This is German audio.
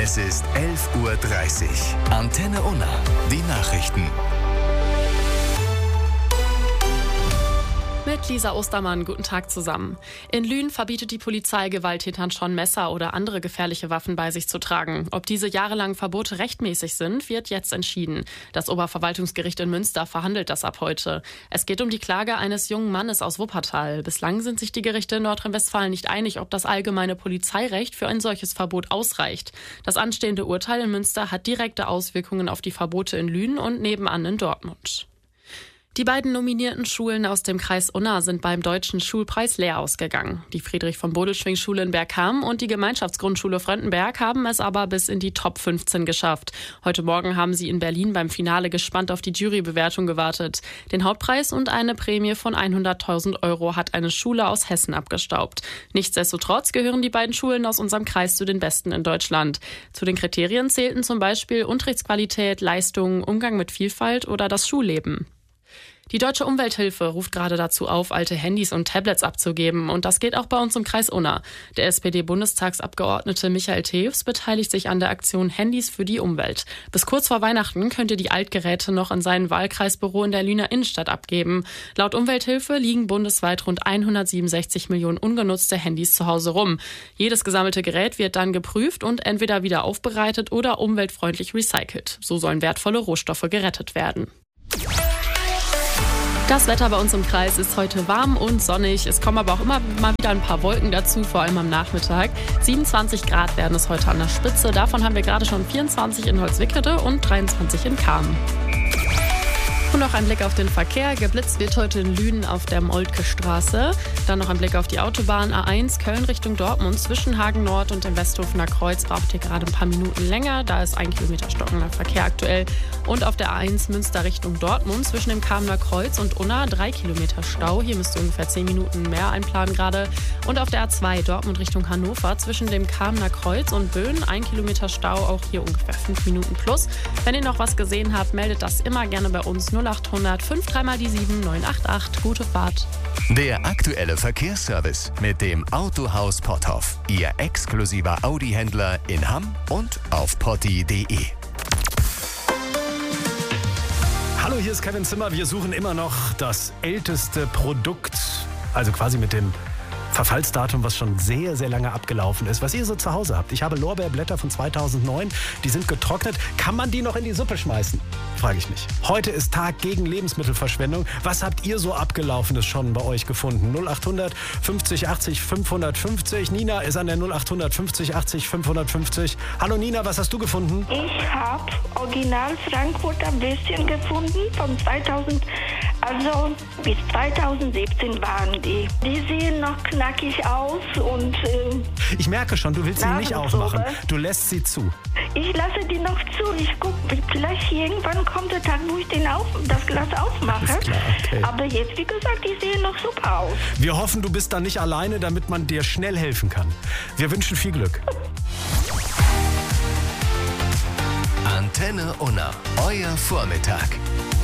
Es ist 11:30 Uhr. Antenne Unna. Die Nachrichten. Mit Lisa Ostermann, guten Tag zusammen. In Lünen verbietet die Polizei Gewalttätern schon Messer oder andere gefährliche Waffen bei sich zu tragen. Ob diese jahrelangen Verbote rechtmäßig sind, wird jetzt entschieden. Das Oberverwaltungsgericht in Münster verhandelt das ab heute. Es geht um die Klage eines jungen Mannes aus Wuppertal. Bislang sind sich die Gerichte in Nordrhein-Westfalen nicht einig, ob das allgemeine Polizeirecht für ein solches Verbot ausreicht. Das anstehende Urteil in Münster hat direkte Auswirkungen auf die Verbote in Lünen und nebenan in Dortmund. Die beiden nominierten Schulen aus dem Kreis Unna sind beim Deutschen Schulpreis leer ausgegangen. Die Friedrich-von-Bodelschwingh-Schule in Bergham und die Gemeinschaftsgrundschule Fröndenberg haben es aber bis in die Top 15 geschafft. Heute Morgen haben sie in Berlin beim Finale gespannt auf die Jurybewertung gewartet. Den Hauptpreis und eine Prämie von 100.000 € hat eine Schule aus Hessen abgestaubt. Nichtsdestotrotz gehören die beiden Schulen aus unserem Kreis zu den besten in Deutschland. Zu den Kriterien zählten zum Beispiel Unterrichtsqualität, Leistung, Umgang mit Vielfalt oder das Schulleben. Die Deutsche Umwelthilfe ruft gerade dazu auf, alte Handys und Tablets abzugeben. Und das geht auch bei uns im Kreis Unna. Der SPD-Bundestagsabgeordnete Michael Tews beteiligt sich an der Aktion Handys für die Umwelt. Bis kurz vor Weihnachten könnt ihr die Altgeräte noch in sein Wahlkreisbüro in der Lüner Innenstadt abgeben. Laut Umwelthilfe liegen bundesweit rund 167 Millionen ungenutzte Handys zu Hause rum. Jedes gesammelte Gerät wird dann geprüft und entweder wieder aufbereitet oder umweltfreundlich recycelt. So sollen wertvolle Rohstoffe gerettet werden. Das Wetter bei uns im Kreis ist heute warm und sonnig. Es kommen aber auch immer mal wieder ein paar Wolken dazu, vor allem am Nachmittag. 27 Grad werden es heute an der Spitze. Davon haben wir gerade schon 24 in Holzwickede und 23 in Kamen. Und noch ein Blick auf den Verkehr. Geblitzt wird heute in Lünen auf der Moltke-Straße. Dann noch ein Blick auf die Autobahn A1 Köln Richtung Dortmund. Zwischen Hagen Nord und dem Westhofener Kreuz braucht ihr gerade ein paar Minuten länger. Da ist 1 Kilometer stockender Verkehr aktuell. Und auf der A1 Münster Richtung Dortmund zwischen dem Kamener Kreuz und Unna 3 Kilometer Stau. Hier müsst ihr ungefähr 10 Minuten mehr einplanen gerade. Und auf der A2 Dortmund Richtung Hannover zwischen dem Kamener Kreuz und Böen 1 Kilometer Stau. Auch hier ungefähr 5 Minuten plus. Wenn ihr noch was gesehen habt, meldet das immer gerne bei uns. 0800 53 988. Gute Fahrt. Der aktuelle Verkehrsservice mit dem Autohaus Potthoff. Ihr exklusiver Audi-Händler in Hamm und auf potti.de. Hallo, hier ist Kevin Zimmer. Wir suchen immer noch das älteste Produkt, also quasi mit dem Verfallsdatum, was schon sehr, sehr lange abgelaufen ist, was ihr so zu Hause habt. Ich habe Lorbeerblätter von 2009, die sind getrocknet. Kann man die noch in die Suppe schmeißen? Frage ich mich. Heute ist Tag gegen Lebensmittelverschwendung. Was habt ihr so Abgelaufenes schon bei euch gefunden? 0800 50 80 550. Nina ist an der 0800 50 80 550. Hallo Nina, was hast du gefunden? Ich habe original Frankfurter Würstchen gefunden von 2000, also bis 2017 waren die. Die sehen noch knackig aus und ich merke schon, du willst sie nicht aufmachen. Du lässt sie zu. Ich lasse die noch zu. Ich gucke, vielleicht irgendwann kommt der Tag, wo ich das Glas aufmache. Ist klar, okay. Aber jetzt, wie gesagt, die sehen noch super aus. Wir hoffen, du bist dann nicht alleine, damit man dir schnell helfen kann. Wir wünschen viel Glück. Antenne Unna, euer Vormittag.